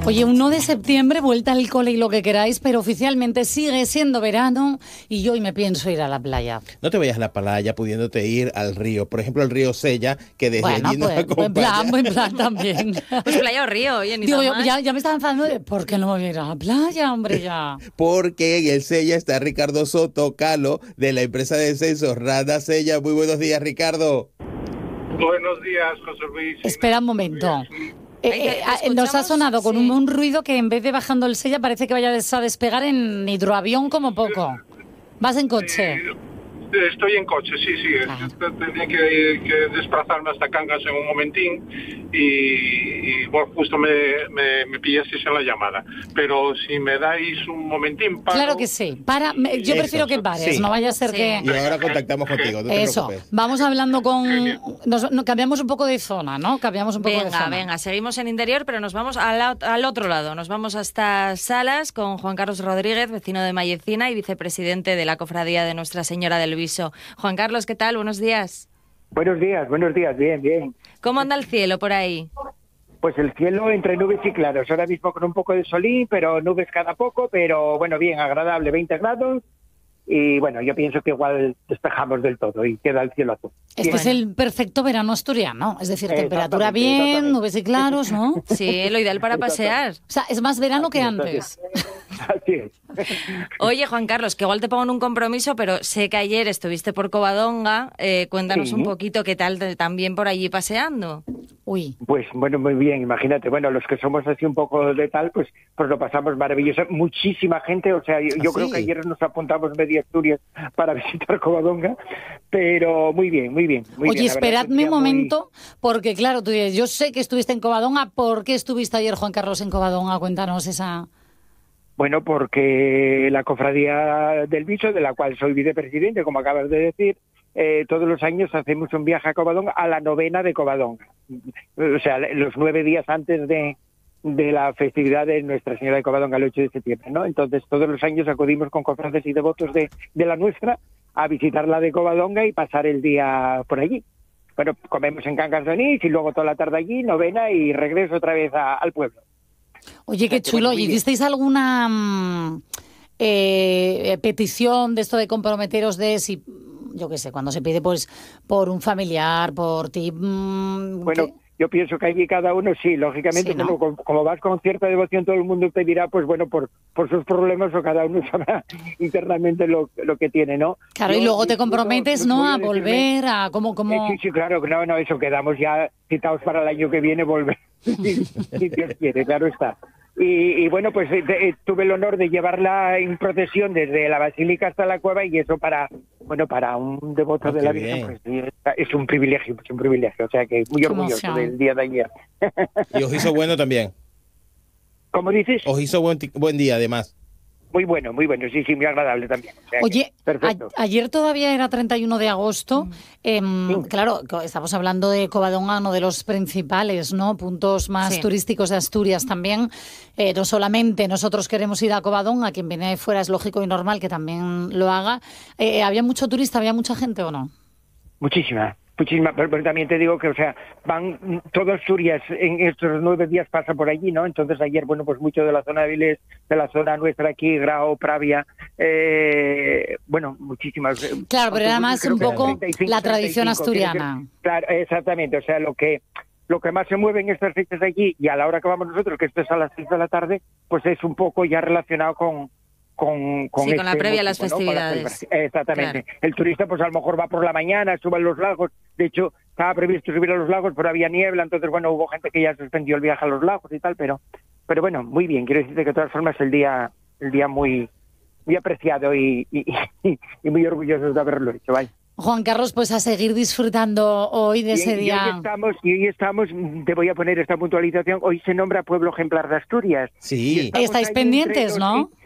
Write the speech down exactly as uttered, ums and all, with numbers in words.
Oye, uno de septiembre, vuelta al cole y lo que queráis, pero oficialmente sigue siendo verano y yo hoy me pienso ir a la playa. No te vayas a la playa pudiéndote ir al río. Por ejemplo, el río Sella, que desde bueno, allí nos pues, acompaña. Buen plan, buen plan también. Pues playa o río, oye, ni Digo, tan yo, mal. ya, ya me estaba enfadando de ¿por qué no voy a ir a la playa, hombre, ya? Porque en el Sella está Ricardo Soto Calo, de la empresa de censos Rada Sella. Muy buenos días, Ricardo. Buenos días, José Luis. Espera un momento. Eh, Ay, ¿te eh, ah, nos ha escuchamos? sonado con Sí. un, un ruido que en vez de bajando el Sella parece que vaya a despegar en hidroavión como poco. ¿Vas en coche? Eh, Estoy en coche, sí, sí. Ah. Tenía que, que desplazarme hasta Cangas en un momentín y, y bueno, justo me, me, me pillasteis en la llamada. Pero si me dais un momentín para... Claro que sí. Para, me- yo Eso, prefiero que pares, sí. no vaya a ser Sí. que... Y ahora contactamos contigo, no te Eso, preocupes. vamos hablando con... Nos, no, cambiamos un poco de zona, ¿no? Cambiamos un poco de Venga, zona. venga, seguimos en interior, pero nos vamos al, au- al otro lado. Nos vamos hasta Salas con Juan Carlos Rodríguez, vecino de Mallecina y vicepresidente de la Cofradía de Nuestra Señora del Viso. Juan Carlos, ¿qué tal? Buenos días. Buenos días, buenos días, bien, bien. ¿Cómo anda el cielo por ahí? Pues el cielo entre nubes y claros, ahora mismo con un poco de solín, pero nubes cada poco, pero bueno, bien, agradable, veinte grados, y bueno, yo pienso que igual despejamos del todo y queda el cielo azul. Este Bien. es el perfecto verano asturiano, es decir, temperatura Exactamente, bien, exactamente. nubes y claros, ¿no? Sí, lo ideal para pasear. O sea, es más verano que antes. Así es. Oye, Juan Carlos, que igual te pongo en un compromiso, pero sé que ayer estuviste por Covadonga. Eh, cuéntanos Sí. un poquito qué tal te- también por allí paseando. Uy, Pues bueno, muy bien, imagínate, bueno, los que somos así un poco de tal, pues pues lo pasamos maravilloso. Muchísima gente, o sea, yo, yo ¿Ah, creo sí? que ayer nos apuntamos media Asturias para visitar Covadonga, pero muy bien, muy bien. Muy oye, bien, la verdad, es un esperadme un día muy- momento, porque claro, tú dices, yo sé que estuviste en Covadonga, ¿por qué estuviste ayer, Juan Carlos, en Covadonga? Cuéntanos esa... Bueno, porque la Cofradía del Viso, de la cual soy vicepresidente, como acabas de decir, eh, todos los años hacemos un viaje a Covadonga, a la novena de Covadonga. O sea, los nueve días antes de, de la festividad de Nuestra Señora de Covadonga, el ocho de septiembre, ¿no? Entonces, todos los años acudimos con cofrades y devotos de, de la nuestra a visitar la de Covadonga y pasar el día por allí. Bueno, comemos en Cangas de Onís y luego toda la tarde allí, novena y regreso otra vez a- al pueblo. Oye, qué que chulo. bueno, muy ¿Y bien. hicisteis alguna mm, eh, petición de esto de comprometeros de si, yo qué sé, cuando se pide pues por un familiar, por ti? mm, Bueno, ¿qué? yo pienso que allí cada uno, sí, lógicamente, Sí, ¿no? bueno, como, como vas con cierta devoción, todo el mundo te dirá, pues bueno, por, por sus problemas o cada uno sabrá internamente lo, lo que tiene, ¿no? Claro, y Yo luego te disfruto- comprometes, voy ¿no? A decirme- volver, a cómo, Eh, cómo... Sí, sí, claro, no, no, eso, quedamos ya citados para el año que viene volver, si, si Dios quiere, claro está. Y, y bueno, pues eh, eh, tuve el honor de llevarla en procesión desde la Basílica hasta la cueva y eso para, bueno, para un devoto Oh, de qué la bien. Virgen, pues sí, es un privilegio, es un privilegio, o sea que muy Qué orgulloso emoción. del día de ayer. Y os hizo bueno también. ¿Cómo dices? Os hizo buen, ti- buen día, además. Muy bueno, muy bueno, sí, sí, muy agradable también. O sea que, Oye, perfecto. a- ayer todavía era treinta y uno de agosto. em, Sí. Claro, co- estamos hablando de Covadonga, uno de los principales, ¿no? Puntos más Sí. turísticos de Asturias también. Eh, no solamente nosotros queremos ir a Covadonga, quien viene de fuera es lógico y normal que también lo haga. Eh, ¿Había mucho turista, había mucha gente o no? Muchísima, muchísima, pero, pero también te digo que, o sea, van mm, todo Asturias en estos nueve días pasa por allí, ¿no? Entonces ayer, bueno, pues mucho de la zona de Vilés, de la zona nuestra aquí, Grao, Pravia, eh, bueno, muchísimas. eh, Claro, pero era autobuses, más creo un que eran poco treinta y cinco, la tradición treinta y cinco, tiene que- asturiana. Claro, exactamente, o sea, lo que lo que más se mueve en estas fechas allí y a la hora que vamos nosotros, que esto es a las seis de la tarde, pues es un poco ya relacionado con con, con, Sí, con la este previa a las motivo, ¿no? Con la festividades. celebración. Exactamente. Claro. El turista pues a lo mejor va por la mañana, sube a los lagos. De hecho, estaba previsto subir a los lagos, pero había niebla, entonces bueno, hubo gente que ya suspendió el viaje a los lagos y tal, pero pero bueno, muy bien. Quiero decirte que de todas formas el día el día muy muy apreciado y, y, y, y muy orgullosos de haberlo hecho, vaya. Juan Carlos, pues a seguir disfrutando hoy de Y, ese y día. hoy estamos, y hoy estamos, te voy a poner esta puntualización, hoy se nombra Pueblo Ejemplar de Asturias. Y Sí. estamos Estáis ahí pendientes, entre los- ¿no?